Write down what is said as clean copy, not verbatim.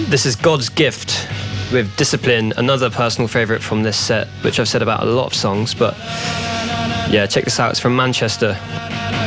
This is God's Gift with Discipline, another personal favourite from this set, which I've said about a lot of songs, but yeah, check this out. It's from Manchester.